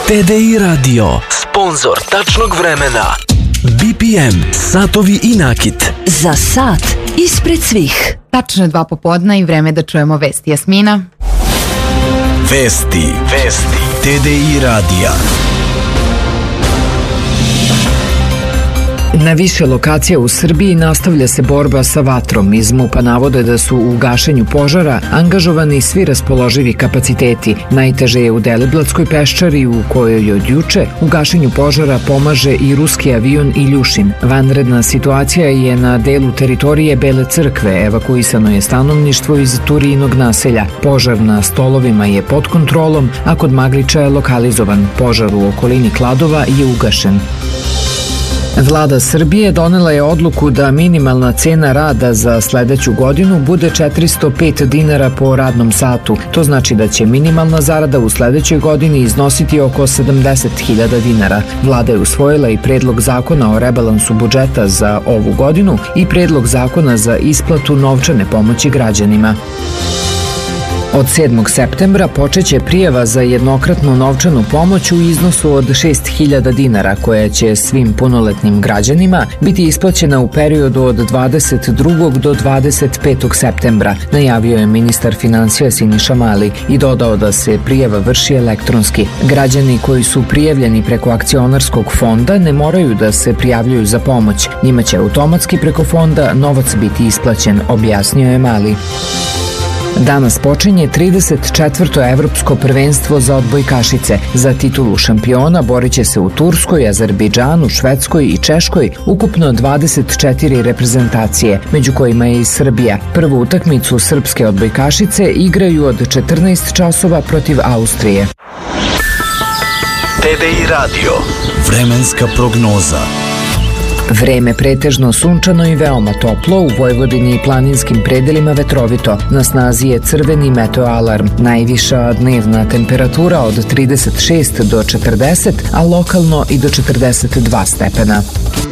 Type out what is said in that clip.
TDI Radio, sponzor tačnog vremena. BPM, satovi i nakit. Za sat ispred svih. Tačno je 2 popodna i vreme da čujemo vesti. Jasmina. Vesti TDI Radija. Na više lokacija u Srbiji nastavlja se borba sa vatrom. Iz MUP-a navode da su u gašenju požara angažovani svi raspoloživi kapaciteti. Najteže je u Deliblatskoj peščari u kojoj od juče u gašenju požara pomaže i ruski avion Iljušin. Vanredna situacija je na delu teritorije Bele Crkve. Evakuisano je stanovništvo iz Turijinog naselja. Požar na Stolovima je pod kontrolom, a kod Magliča je lokalizovan. Požar u okolini Kladova je ugašen. Vlada Srbije donela je odluku da minimalna cena rada za sledeću godinu bude 405 dinara po radnom satu. To znači da će minimalna zarada u sledećoj godini iznositi oko 70.000 dinara. Vlada je usvojila i predlog zakona o rebalansu budžeta za ovu godinu i predlog zakona za isplatu novčane pomoći građanima. Od 7. septembra počeće prijava za jednokratnu novčanu pomoć u iznosu od 6.000 dinara koja će svim punoletnim građanima biti isplaćena u periodu od 22. do 25. septembra, najavio je ministar finansija Siniša Mali i dodao da se prijava vrši elektronski. Građani koji su prijavljeni preko akcionarskog fonda ne moraju da se prijavljuju za pomoć. Njima će automatski preko fonda novac biti isplaćen, objasnio je Mali. Danas počinje 34. evropsko prvenstvo za odbojkašice. Za titulu šampiona borit će se u Turskoj, Azerbejdžanu, Švedskoj i Češkoj ukupno 24 reprezentacije, među kojima je i Srbija. Prvu utakmicu srpske odbojkašice igraju od 14 časova protiv Austrije. TDI Radio, vremenska prognoza. Vreme pretežno sunčano i veoma toplo, u Vojvodini i planinskim predelima vetrovito. Na snazi je crveni meteoalarm. Najviša dnevna temperatura od 36 do 40, a lokalno i do 42 stepena.